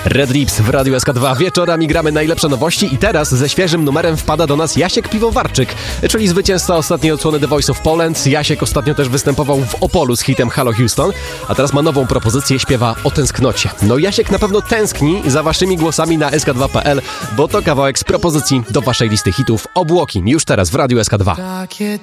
Red Lips w Radiu SK2. Wieczorami gramy najlepsze nowości i teraz ze świeżym numerem wpada do nas Jasiek Piwowarczyk, czyli zwycięzca ostatniej odsłony The Voice of Poland. Jasiek ostatnio też występował w Opolu z hitem Halo Houston, a teraz ma nową propozycję, śpiewa o tęsknocie. No Jasiek na pewno tęskni za waszymi głosami na sk2.pl, bo to kawałek z propozycji do waszej listy hitów Obłoki. Już teraz w Radiu SK2. Takie